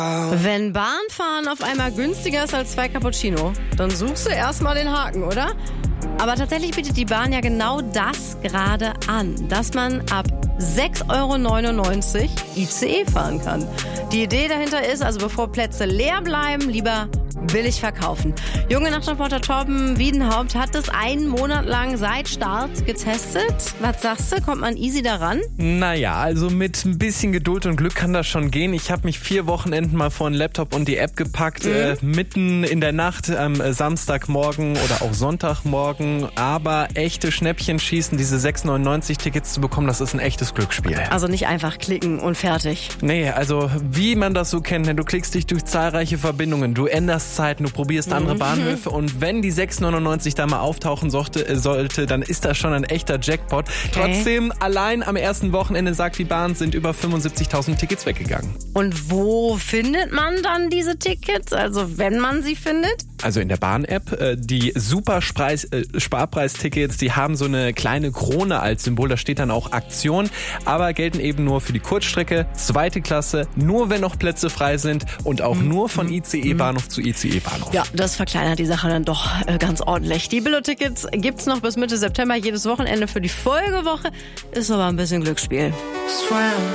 Wenn Bahnfahren auf einmal günstiger ist als 2 Cappuccino, dann suchst du erstmal den Haken, oder? Aber tatsächlich bietet die Bahn ja genau das gerade an, dass man ab 6,99 € ICE fahren kann. Die Idee dahinter ist, also bevor Plätze leer bleiben, lieber billig verkaufen. Junge Nachtreporter Torben Wiedenhaupt hat das einen Monat lang seit Start getestet. Was sagst du, kommt man easy daran? Naja, also mit ein bisschen Geduld und Glück kann das schon gehen. Ich habe mich 4 Wochenenden mal vor den Laptop und die App gepackt, mitten in der Nacht am Samstagmorgen oder auch Sonntagmorgen. Aber echte Schnäppchen schießen, diese 6,99 Tickets zu bekommen, das ist ein echtes Glücksspiel. Also nicht einfach klicken und fertig. Nee, also wie man das so kennt, du klickst dich durch zahlreiche Verbindungen, du änderst Zeiten, du probierst andere Bahnhöfe und wenn die 6,99 da mal auftauchen sollte, dann ist das schon ein echter Jackpot. Trotzdem, allein am ersten Wochenende, sagt die Bahn, sind über 75.000 Tickets weggegangen. Und wo findet man dann diese Tickets? Also wenn man sie findet? Also in der Bahn-App, die Super-Sparpreistickets, die haben so eine kleine Krone als Symbol, da steht dann auch Aktion, aber gelten eben nur für die Kurzstrecke, 2. Klasse, nur wenn noch Plätze frei sind und auch nur von ICE-Bahnhof zu ICE-Bahnhof. Ja, das verkleinert die Sache dann doch ganz ordentlich. Die Billo-Tickets gibt's noch bis Mitte September, jedes Wochenende für die Folgewoche, ist aber ein bisschen Glücksspiel.